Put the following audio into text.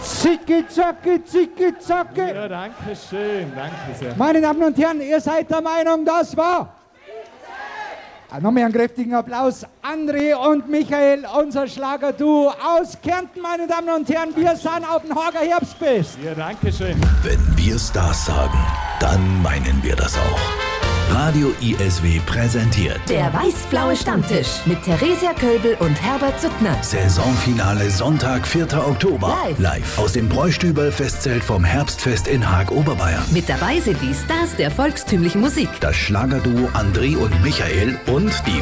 Zicki, zacki, zicki, zacki. Ja, danke schön, danke sehr. Meine Damen und Herren, ihr seid der Meinung, das war... Nochmal einen kräftigen Applaus. André und Michael, unser Schlagerduo aus Kärnten, meine Damen und Herren. Wir sind auf dem Hager Herbstfest. Ja, danke schön. Wenn wir Stars sagen, dann meinen wir das auch. Radio ISW präsentiert Der weiß-blaue Stammtisch mit Theresia Kölbel und Herbert Suttner. Saisonfinale Sonntag, 4. Oktober. Live aus dem Bräustüber Festzelt vom Herbstfest in Haag, Oberbayern. Mit dabei sind die Stars der volkstümlichen Musik. Das Schlagerduo André und Michael und die